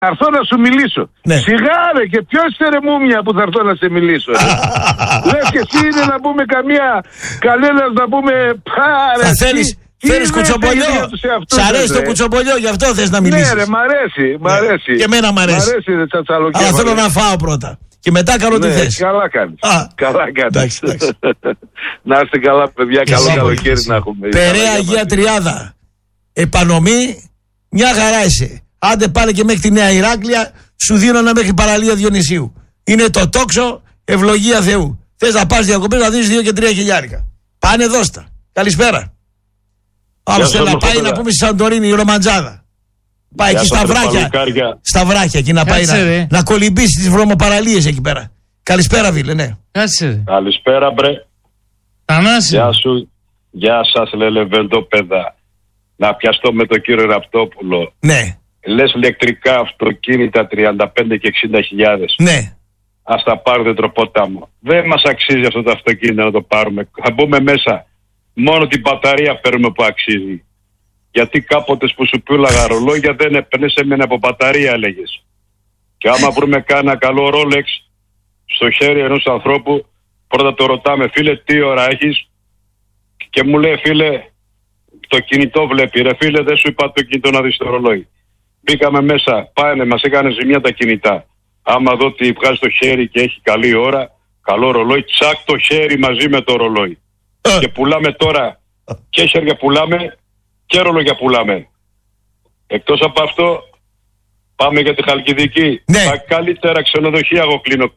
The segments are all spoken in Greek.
Θα έρθω να σου μιλήσω. Ναι. Σιγά ρε, και ποιος είσαι ρε μούμια που θα έρθω να σε μιλήσω. Λες και εσύ είναι να πούμε καμία κανένας να πούμε πάρε. Θα θέλεις κουτσομπολιό. Σ' αρέσει το κουτσομπολιό, γι' αυτό θες να μιλήσεις. Ναι ρε, μ' αρέσει, μ' αρέσει. Και εμένα μ' αρέσει. Μ' αρέσει ρε τσατσαλοκέφαλε. Αλλά θέλω να φάω πρώτα. Και μετά κάνω τι θες. Καλά κάνεις. Καλά κάνεις. Εντάξει. Να είστε καλά παιδιά, καλό καλοκαίρι να έχουμε. Περαία Αγία Τριάδα. Επανομή, μια χαρά είσαι. Άντε πάνε και μέχρι τη Νέα Ηράκλεια, σου δίνω ένα μέχρι παραλία Διονυσίου. Είναι το τόξο, ευλογία Θεού. Θες να πας διακοπές να δίνεις 2 και 3 χιλιάρικα. Πάνε δώστα. Καλησπέρα. Άλλος θέλει να πάει να πούμε στη Σαντορίνη, η Ρομαντζάδα. Πάει εκεί στα βράχια. Στα βράχια εκεί να πάει να κολυμπήσει τις βρωμοπαραλίες εκεί πέρα. Καλησπέρα, φίλε, ναι. Κάτσε. Καλησπέρα, μπρε. Θανάση. Γεια σου. Γεια σας, λελεβεντόπεδα. Να πιαστώ με τον κύριο Ραπτόπουλο. Ναι. Λες ηλεκτρικά αυτοκίνητα 35 και 60 χιλιάδες. Ναι. Ας τα πάρετε τροπόταμο. Δεν μας αξίζει αυτό το αυτοκίνητο να το πάρουμε. Θα μπούμε μέσα. Μόνο την μπαταρία παίρνουμε που αξίζει. Γιατί κάποτε που σου πούλαγα ρολόγια δεν έπαιρνες, έμενε από μπαταρία, έλεγες. Και άμα βρούμε κάνα καλό Rolex στο χέρι ενός ανθρώπου, πρώτα το ρωτάμε, φίλε, τι ώρα έχεις? Και μου λέει, φίλε, το κινητό βλέπει. Ρε φίλε, δεν σου είπα το κινητό να δεις το ρολόι. Μπήκαμε μέσα, πάνε, μας έκανε ζημιά τα κινητά. Άμα δω ότι βγάζει το χέρι και έχει καλή ώρα, καλό ρολόι, τσακ το χέρι μαζί με το ρολόι. Και πουλάμε τώρα και χέρια πουλάμε και ρολόγια πουλάμε. Εκτός από αυτό, πάμε για τη Χαλκιδική. Ναι. Τα καλύτερα ξενοδοχεία εγώ κλείνω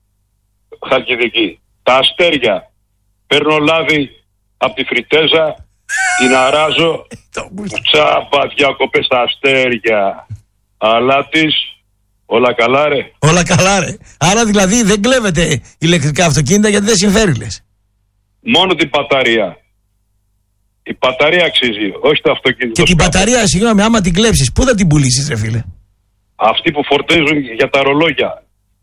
Χαλκιδική. Τα αστέρια. Παίρνω λάδι από τη Φριτέζα, την αράζω, τσάμπα διακοπές στα αστέρια. Αλλά όλα καλά ρε. Όλα καλά ρε. Άρα δηλαδή δεν κλέβετε ηλεκτρικά αυτοκίνητα γιατί δεν συμφέρει, λες. Μόνο την μπαταρία. Η μπαταρία αξίζει, όχι το αυτοκίνητο. Και την μπαταρία, συγγνώμη, άμα την κλέψεις, πού θα την πουλήσεις ρε φίλε? Αυτοί που φορτίζουν για τα ρολόγια.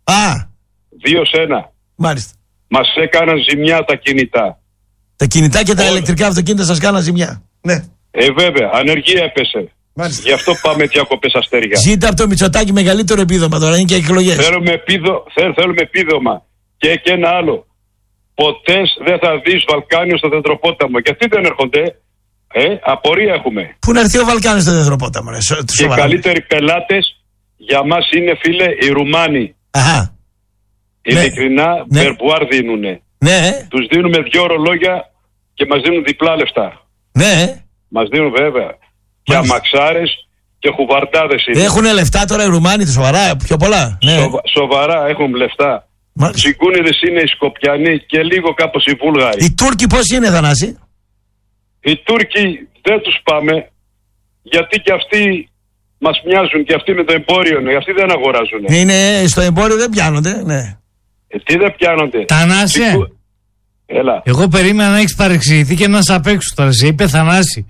2 σε 1. Μάλιστα. Μας έκαναν ζημιά τα κινητά. Τα κινητά και τα ηλεκτρικά αυτοκίνητα σας κάναν ζημιά. Ναι. Βέβαια, ανεργία έπεσε. Μάλιστα. Γι' αυτό πάμε διακοπές αστέρια. Ζήτα από το Μητσοτάκη μεγαλύτερο επίδομα, τώρα είναι και εκλογές. Θέλουμε επίδομα. Και ένα άλλο. Ποτέ δεν θα δεις Βαλκάνιο στο Τετροπόταμο. Και αυτοί δεν έρχονται. Απορία έχουμε. Πού να έρθει ο Βαλκάνιος στο Τετροπόταμο, ρε. Και οι καλύτεροι πελάτες για μας είναι, φίλε, οι Ρουμάνοι. Αχα. Ειλικρινά, περπουάρ δίνουνε. Ναι. Τους δίνουμε 2 ρολόγια και μας δίνουν διπλά λεφτά. Ναι. Μας δίνουν βέβαια. Και αμαξάρες και χουβαρτάδες είναι. Έχουνε λεφτά τώρα οι Ρουμάνοι, σοβαρά, πιο πολλά. Ναι. Σοβαρά έχουν λεφτά. Τσιγκούνιδες είναι οι Σκοπιανοί και λίγο κάπως οι Βούλγαροι. Οι Τούρκοι πώς είναι, Θανάση? Οι Τούρκοι δεν τους πάμε, γιατί και αυτοί μας μοιάζουν και αυτοί με το εμπόριο, ναι, αυτοί δεν αγοράζουν. Είναι στο εμπόριο, δεν πιάνονται, ναι. Τι δεν πιάνονται? Θανάση. Έλα. Εγώ περίμενα να έχεις παρεξηγηθεί και να σε απ' έξω τώρα. Σε είπε Θανάση.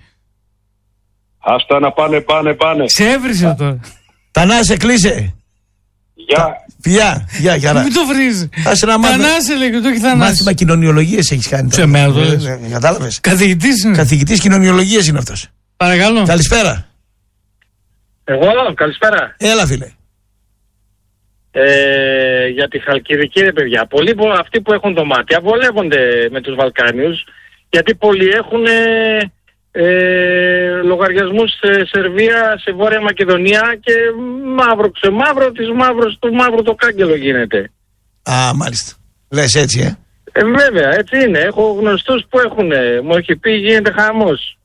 Άστα να πάνε. Σε έβρισε τώρα. Θανάση, κλείσε. Γεια. Γεια, χαρά. Μην το βρίζει. Θανάση λέγε, το έχει Θανάση. Μάθημα κοινωνιολογίες έχεις κάνει. Σε μένα το κατάλαβες. Καθηγητής είναι. Καθηγητής κοινωνιολογίας είναι αυτός. Παρακαλώ. Καλησπέρα. Εγώ, καλησπέρα. Έλα φίλε. Για τη Χαλκιδική ρε παιδιά. Πολλοί αυτοί που έχουν δωμάτια βολεύονται με τους Βαλκάνιους, γιατί πολλοί έχουν λογαριασμούς σε Σερβία, σε Βόρεια Μακεδονία και του μαύρου το κάγκελο γίνεται. Μάλιστα. Λες έτσι, βέβαια, έτσι είναι. Έχω γνωστούς που έχουν. Μου έχει πει γίνεται χαμός.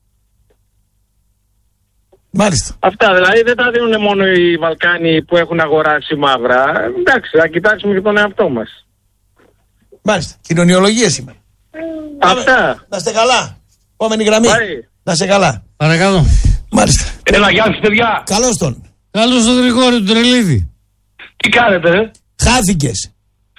Μάλιστα. Αυτά δηλαδή δεν τα δίνουν μόνο οι Βαλκάνοι που έχουν αγοράσει μαύρα. Εντάξει, θα κοιτάξουμε και τον εαυτό μας. Μάλιστα. Κοινωνιολογία σήμερα. Αυτά. Να είστε καλά. Επόμενη γραμμή. Να είστε καλά. Παρακαλώ. Μάλιστα. Έλα, γεια σας παιδιά. Καλώς τον. Καλώς τον Γρηγόρη του Τρελίδη. Τι κάνετε? Χάθηκες.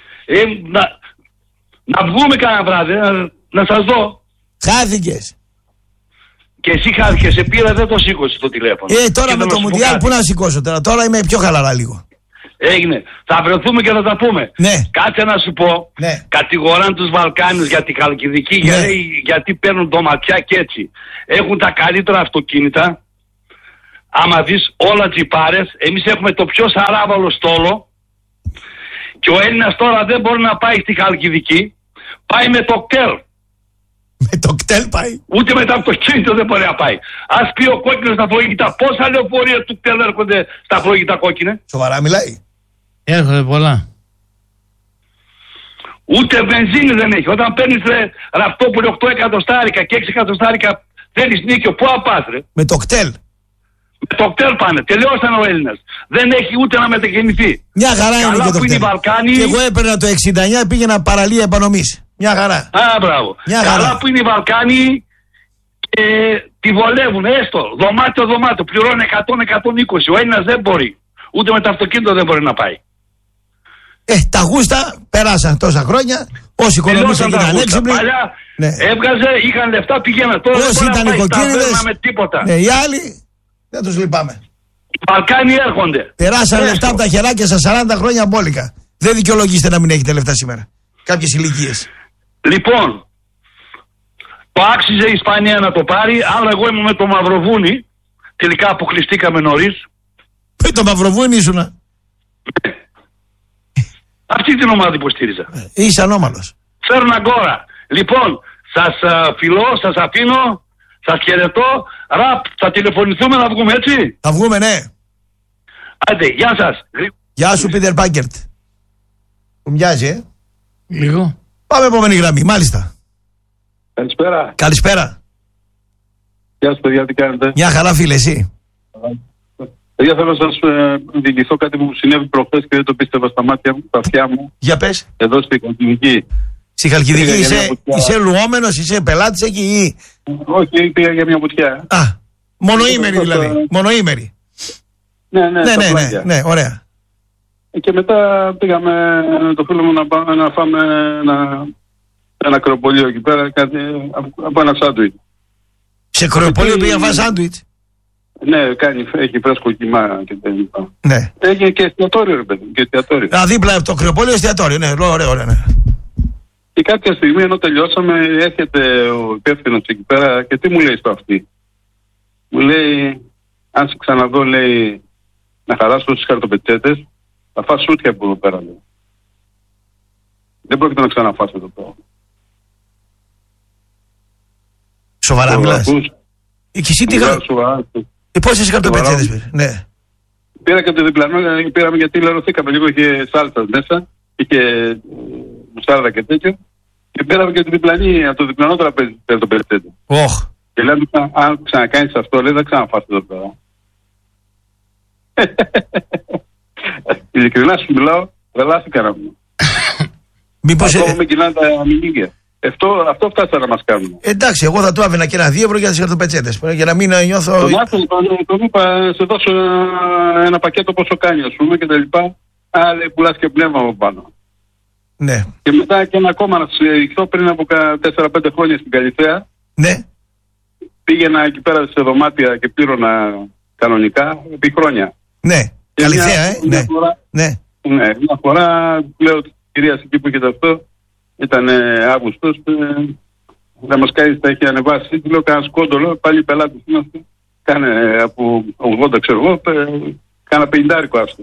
Να βγούμε κάνα βράδυ, να σας δω. Χάθηκες. Και εσύ χάθηκες, σε πήρα, δεν το σήκωσε το τηλέφωνο. Τώρα με το Μουντιάλ πού να σηκώσω τώρα είμαι πιο χαλαρά λίγο. Έγινε. Θα βρεθούμε και θα τα πούμε. Ναι. Κάτσε να σου πω. Ναι. Κατηγοράν τους Βαλκάνιους για τη Χαλκιδική, γιατί παίρνουν ντοματιά και έτσι. Έχουν τα καλύτερα αυτοκίνητα. άμα δεις όλα τζιπάρες, εμείς έχουμε το πιο σαράβαλο στόλο και ο Έλληνας τώρα δεν μπορεί να πάει στη Χαλκιδική, πάει με το κτέλ. Με το κτέλ πάει. Ούτε μετά από το κίνητο δεν μπορεί να πάει. Ας πει ο κόκκινος στα φλόγητα, πόσα λεωφορεία του κτέλ έρχονται στα φλόγητα κόκκινε. Σοβαρά μιλάει. Έρχονται πολλά. Ούτε βενζίνη δεν έχει. Όταν παίρνεις ραυτόπουλο 8 εκατοστάρικα και 6 εκατοστάρικα θέλεις νίκιο, πού απάς ρε. Με το κτέλ. Με το κτέλ πάνε. Τελειώσαν ο Έλληνας. Δεν έχει ούτε να μετακινηθεί. Μια χαρά είναι και το που είναι οι κτέλ. Βαλκάνοι. Και εγώ έπαιρνα το 69, πήγαινα παραλία επανομής. Μια χαρά. Α, μπράβο. Μια Καλά χαρά. που είναι οι Βαλκάνοι και τη βολεύουν έστω. Δωμάτιο. Πληρώνει 100-120. Ο Έλληνας δεν μπορεί. Ούτε με το αυτοκίνητο δεν μπορεί να πάει. Τα γούστα περάσαν τόσα χρόνια. Όσοι οικονομήσαν ήταν έξυπνοι. Παλιά Ναι. έβγαζε, είχαν λεφτά, πηγαίναν. Τώρα Όσοι δεν μπορεί ήταν να πάει στα οικοκύριδες. βέρνα με τίποτα. Ναι, οι άλλοι δεν τους λυπάμαι. Οι Βαλκάνοι έρχονται. Περάσαν Έστω. λεφτά από τα χεράκια στα 40 χρόνια μπόλικα. Δεν δικαιολογήστε να μην έχετε λεφτά σήμερα. Κάποιες ηλικίες. Λοιπόν, το άξιζε η Ισπανία να το πάρει, αλλά εγώ ήμουν με το Μαυροβούνι. Τελικά αποκλειστήκαμε νωρίς. Το Μαυροβούνι ήσουνα. Αυτή την ομάδα υποστήριζα. Είσαι ανώμαλος. Φέρουν αγκόρα. Λοιπόν, σας φιλώ, σας αφήνω, σας χαιρετώ. Ραπ, θα τηλεφωνηθούμε να βγούμε έτσι. Θα βγούμε, ναι. Άντε, γεια σας. Γεια σου, Πίτερ Πάγκερτ. Μου μοιάζει, Λίγο. Πάμε επόμενη γραμμή, μάλιστα. Καλησπέρα. Καλησπέρα. Γεια σας παιδιά, τι κάνετε. Μια χαρά, φίλε, εσύ. Παιδιά, θέλω να σας διηγηθώ κάτι που μου συνέβη προχθές και δεν το πίστευα στα μάτια μου, στα αυτιά μου, Για πες. εδώ στη Χαλκιδική. Στη Χαλκιδική Πήγα για μια βουτιά. είσαι λουόμενος, είσαι πελάτης εκεί ή... Όχι, πήγα για μια βουτιά. Α, μονοήμερη δηλαδή. Μονοήμερη. Ναι, ωραία. Και μετά πήγαμε με το φίλο μου να φάμε ένα κρεοπολείο εκεί πέρα, κάτι, από ένα σάντουιτ. Σε κρεοπολείο πήγα να φας σάντουιτς. Ναι, έχει φρέσκο κιμά και τα λοιπά. Ναι. Έχει και εστιατόριο, ρε παιδί, και εστιατόριο. Α, δίπλα από το κρεοπολείο εστιατόριο, ναι, ωραία, ναι. Και κάποια στιγμή ενώ τελειώσαμε έρχεται ο υπεύθυνος εκεί πέρα και τι μου λέει στο αυτή. Μου λέει, αν σε ξαναδώ, λέει, να χαράσω στις χαρτοπετσέτες, θα φας σούτια από εδώ πέρα, λέει. Δεν πρόκειται να ξαναφάσω εδώ πέρα. Σοβαρά μιλάς. Και εσύ τι πόσες χαρτοπετσέτες πήρε. Ναι. Πήρα και το διπλανό, πήραμε γιατί λερωθήκαμε λίγο, είχε σάλτσα μέσα, είχε μουστάρδα και τέτοιο. Και πήραμε και το διπλανή, από το διπλανό τραπέζι το πετσέτε. Όχ. Και λέμε, αν ξανακάνεις αυτό, λέει, δεν ξαναφάσω εδώ πέρα. Ειλικρινά σου μιλάω, γελάστηκα να μου. Μήπως... Ακόμα με κοινάνε τα μηνύγια. Αυτό φτάσανε να μας κάνουν. Εντάξει, εγώ θα του άβαινα και ένα 2 ευρώ για τις χαρτοπετσέτες. Για να μην νιώθω... Τον είπα, σε δώσω ένα πακέτο πόσο κάνει, ας πούμε, και τα λοιπά. Λέει, πουλάς και πνεύμα από πάνω. Ναι. Και μετά και ένα ακόμα να σου εξηγηθώ, πριν από 4-5 χρόνια στην Καλυθέα. Ναι. Πήγαινα εκεί πέρα σε δωμάτια και πλήρωνα κανονικά επί χρόνια. Ναι. Καλυθέα, μια φορά, ναι. Μια φορά λέω της κυρίας εκεί που είχε αυτό, ήταν Αύγουστος, να μας κάνει, τα έχει ανεβάσει, του λέω κάνα σκόντολο, πάλι πελάτης είμαστε, κάνε από 80 ξέρω εγώ, κάνα 50 άστο.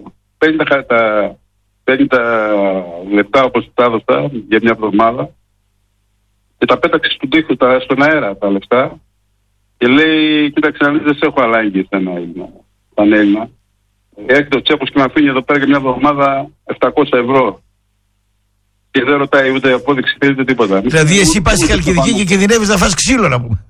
50 λεπτά όπως τα έδωσα για μια εβδομάδα και τα πέταξε στον τοίχο στον αέρα τα λεφτά και λέει, κοίταξε να δεις, δεν σε έχω ανάγκη στον Έλληνα. Έρχεται ο Τσέπος και με αφήνει εδώ πέρα για μια εβδομάδα 700 ευρώ. Και δεν ρωτάει ούτε απόδειξη, ούτε τίποτα. Δηλαδή εσύ πας στη Χαλκιδική και κινδυνεύεις να φας ξύλο, να πούμε.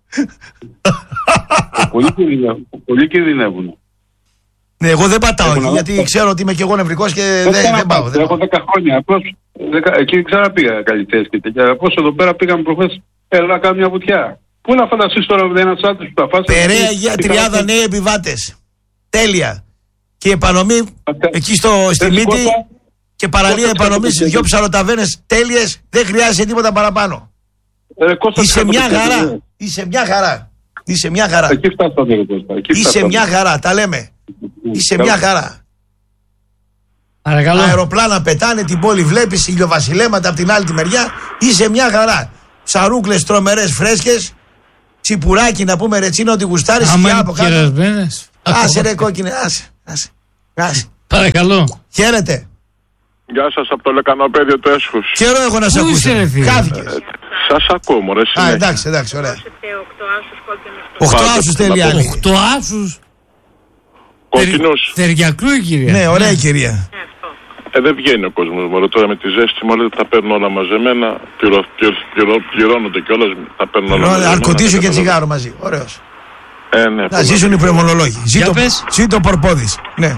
Πολλοί κινδυνεύουν. Ναι, εγώ δεν πατάω εκεί, γιατί ξέρω ότι είμαι και εγώ νευρικός και δεν πάω. Έχω 10 χρόνια, απλώς εκεί ξαναπήγα Καλυθέες και τέτοια. Απλώς εδώ πέρα πήγαμε προχθές, έλα να κάνω μια βουτιά. Πού να φανταστείς τώρα με ένας άντρας που τα φάσει. Περαία για 30 νέοι επιβάτες. Τέλεια. Και επανομή εκεί στη Μύτη και παραλία επανομής, 2 ψαροταβέρνες τέλειες, δεν χρειάζεται τίποτα παραπάνω. Είσαι μια χαρά. Είσαι μια χαρά. Είσαι μια χαρά. Εκεί φτάσαμε. Είσαι μια χαρά, τα λέμε. Είσαι μια χαρά. Παρακαλώ. Αεροπλάνα πετάνε, την πόλη βλέπεις, ηλιοβασιλέματα από την άλλη τη μεριά. Είσαι μια χαρά. Ψαρούκλες τρομερές φρέσκες, τσιπουράκι να πούμε ρετσίνο ότι γουστάρεις. Άμα είναι κερασμένες. Άσε ρε κόκκινε, άσε. Παρακαλώ. Χαίρετε. Γεια σας από το λεκανοπέδιο του Έσχους. Καιρό έχω να σε Πού ακούσω. είσαι, ρε φίλε? Χάθηκες. Σας ακούω μωρέ. Α, εντάξει, ωραία. 8 άσους θέλει άλλη. 8 άσους. Κόκκινους. Θεριακού η κυρία. Ναι, ωραία η κυρία. Δεν βγαίνει ο κόσμος μωρέ. Τώρα με τη ζέστη μου λέτε τα παίρνω όλα μαζεμένα. Πληρώνονται κιόλας. Τα παίρνω όλα μαζεμένα. Αρκωτήσιο και τσιγάρο μαζί. Ωραίος. Ναι, Να ζήσουν οι πνευμονολόγοι. Ζήτω Πορπόδης. Ναι.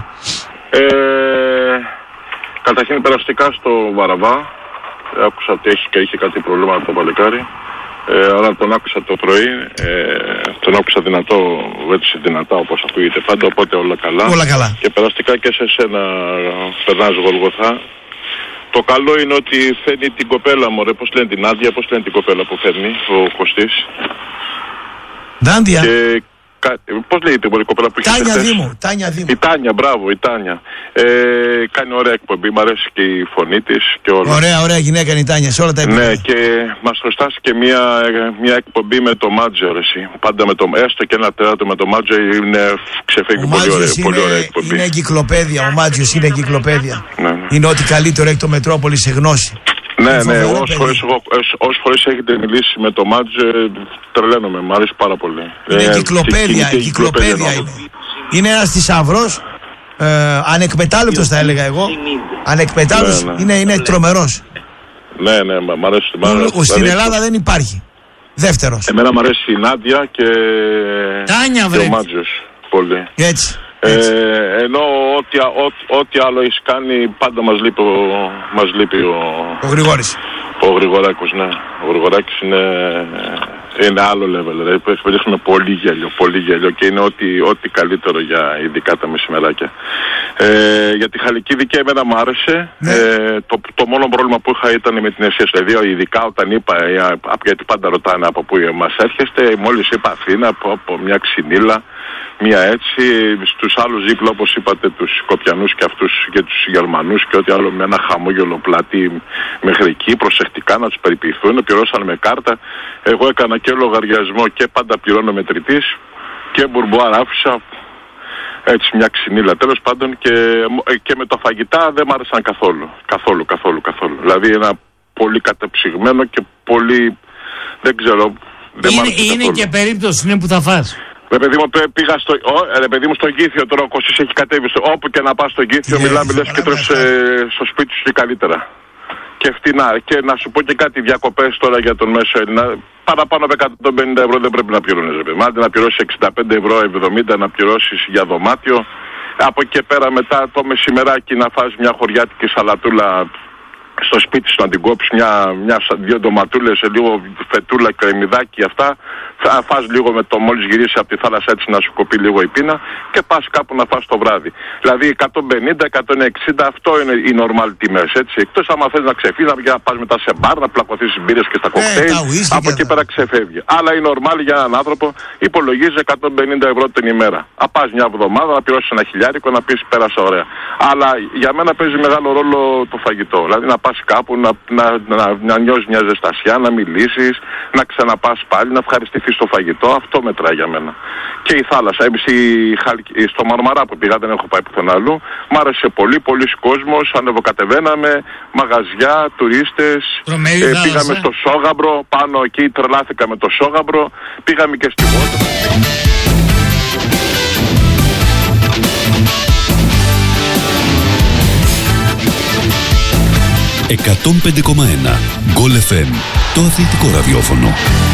Καταρχήν περαστικά στο Βαραβά. Άκουσα ότι είχε κάτι προβλήμα το παλικάρι. Αλλά τον άκουσα το πρωί. Τον άκουσα δυνατά όπως ακούγεται πάντα. Οπότε όλα καλά. Όλα καλά. Και περαστικά και σε σένα περνάς Γολγοθά. Το καλό είναι ότι φέρνει την κοπέλα μωρέ. Πώς λένε την Άντια, πώς λένε την κοπέλα που φέρνει ο Κωστής. Ντάντια. Πώς λέγεται η κοπέλα που είχε Τάνια Δήμου. Η Τάνια, μπράβο, η Τάνια. Κάνει ωραία εκπομπή, μου αρέσει και η φωνή της και όλα. Ωραία γυναίκα είναι η Τάνια σε όλα τα επίπεδα. Ναι, και μας χρωστάσει και μια εκπομπή με το Μάτζο, εσύ. Πάντα με το, έστω και ένα τεράτο με το Μάτζο ξεφεύγει πολύ ωραία εκπομπή. Είναι εγκυκλοπαίδεια, ο Μάτζιος είναι εγκυκλοπαίδεια. Ναι. Είναι ό,τι καλύτερο έχει το Μετρόπολη σε γνώση. Ναι, όσες φορές έχετε μιλήσει με το Μάτζο, τρελαίνομαι, μου αρέσει πάρα πολύ. Είναι εγκυκλοπαίδεια είναι. Είναι ένας θησαυρός, ανεκμετάλλευτος θα έλεγα εγώ. Ανεκμετάλλευτος, είναι τρομερός. Ναι, μ' αρέσει. Στην Ελλάδα δεν υπάρχει. Δεύτερος. Εμένα μ' αρέσει η Νάντια και ο Μάτζος πολύ. Έτσι. Ενώ ό,τι άλλο έχει κάνει πάντα μας λείπει ο Γρηγόρης. Ο Γρηγοράκος, ναι. Ο Γρηγοράκης είναι άλλο level. Δηλαδή έχουμε πολύ γέλιο και είναι ό,τι καλύτερο για ειδικά τα μεσημεράκια. Για τη Χαλκίδικη εμένα μου άρεσε. Ναι. Το μόνο πρόβλημα που είχα ήταν με την εσείς. Δηλαδή ειδικά όταν είπα, γιατί πάντα ρωτάνε από πού μας έρχεστε, μόλις είπα Αθήνα από μια ξυνήλα. Μία έτσι, στους άλλους δίπλα όπως είπατε τους Σκοπιανούς και αυτούς και τους Γερμανούς και ό,τι άλλο με ένα χαμόγελο πλατή μέχρι εκεί προσεκτικά να τους περιποιηθούν, πληρώσαν με κάρτα. Εγώ έκανα και λογαριασμό και πάντα πληρώνω μετρητής και μπουρμπουάρ άφησα έτσι μια ξυνήλα. Τέλος πάντων και με τα φαγητά δεν μ' άρεσαν καθόλου. Δηλαδή ένα πολύ κατεψυγμένο και πολύ δεν ξέρω. Είναι και περίπτωση είναι που θα φας. Ρε παιδί μου, πήγα στο Κήθιο τώρα ο Κωστής έχει κατέβει όπου και να πας στο Κήθιο μιλάμε λες και τρως στο σπίτι σου και καλύτερα. Και φτηνά. Και να σου πω και κάτι διακοπές τώρα για τον μέσο Έλληνα. Παραπάνω από 150 ευρώ δεν πρέπει να πληρώνεις. Άντε να πληρώσεις 65 ευρώ, 70 να πληρώσεις για δωμάτιο. Από εκεί πέρα μετά το μεσημεράκι να φας μια χωριάτικη σαλατούλα στο σπίτι σου να την κόψεις δύο ντοματούλες σε λίγο φετούλα, κρεμμυδάκι αυτά. Θα φας λίγο με το μόλις γυρίσεις από τη θάλασσα έτσι να σου κοπεί λίγο η πείνα και πας κάπου να φας το βράδυ. Δηλαδή 150-160 αυτό είναι οι normal τιμές έτσι. Εκτός άμα θες να ξεφύγεις να πας μετά σε μπαρ, να πλακωθείς τις μπύρες και στα κοκτέιλ. Από εκεί πέρα ξεφεύγει. Αλλά η normal για έναν άνθρωπο υπολογίζει 150 ευρώ την ημέρα. Να πας μια εβδομάδα να πληρώσεις ένα χιλιάρικο να πεις πέρασα ωραία. Αλλά για μένα παίζει μεγάλο ρόλο το φαγητό. Δηλαδή να πας κάπου να νιώσεις μια ζεστασιά, να μιλήσεις, να ξαναπάς πάλι, να ευχαριστηθείς το φαγητό. Αυτό μετράει για μένα. Και η θάλασσα. Στο Μαρμαρά που πήγα, δεν έχω πάει πουθενά αλλού. Μ' άρεσε πολύ, πολλοί κόσμος. Ανεβοκατεβαίναμε, μαγαζιά, τουρίστες. Πήγαμε στο Σόγαμπρο, πάνω εκεί τρελάθηκα με το Σόγαμπρο. Πήγαμε και στη Βότα. 105,1 Γκολ FM, το αθλητικό ραδιόφωνο.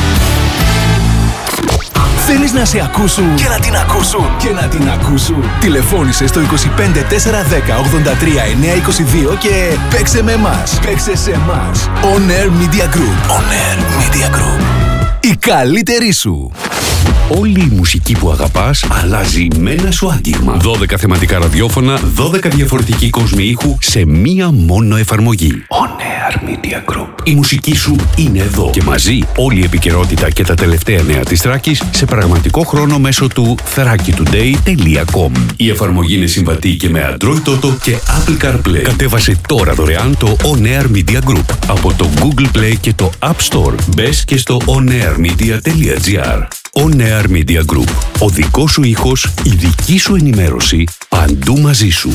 Θέλεις να σε ακούσουν και να την ακούσουν και να την ακούσουν. Τηλεφώνησε στο 25 410 83 922 και παίξε με εμάς. Παίξε σε εμάς. On Air Media Group. On Air Media Group. Η καλύτερη σου. Όλη η μουσική που αγαπάς αλλάζει με ένα σου άγγιγμα. 12 θεματικά ραδιόφωνα, 12 διαφορετικοί κόσμοι ήχου σε μία μόνο εφαρμογή. On Air Media Group. Η μουσική σου είναι εδώ. Και μαζί όλη η επικαιρότητα και τα τελευταία νέα της Θράκης σε πραγματικό χρόνο μέσω του thrakitoday.com. Η εφαρμογή είναι συμβατή και με Android Auto και Apple CarPlay. Κατέβασε τώρα δωρεάν το On Air Media Group από το Google Play και το App Store. Μπες και στο onairmedia.gr. On Air On Air Media Group. Ο δικός σου ήχος, η δική σου ενημέρωση, παντού μαζί σου.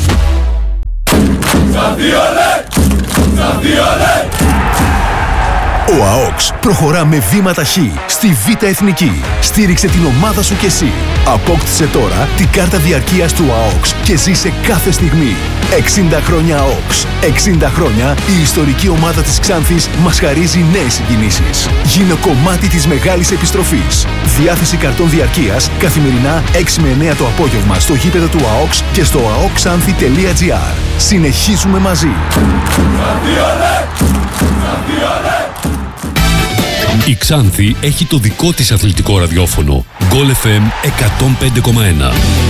Ο ΑΟΚΣ προχωρά με βήματα χ στη Β' Εθνική. Στήριξε την ομάδα σου κι εσύ. Απόκτησε τώρα την κάρτα διαρκείας του ΑΟΚΣ και ζήσε κάθε στιγμή. 60 χρόνια ΑΟΚΣ. 60 χρόνια η ιστορική ομάδα της Ξάνθης μας χαρίζει νέες συγκινήσεις. Γίνε κομμάτι της μεγάλης επιστροφής. Διάθεση καρτών διαρκείας καθημερινά 6 με 9 το απόγευμα στο γήπεδο του ΑΟΚΣ και στο aokxanthi.gr. Συνεχίζουμε μαζί. Η Ξάνθη έχει το δικό της αθλητικό ραδιόφωνο. Goal FM 105,1.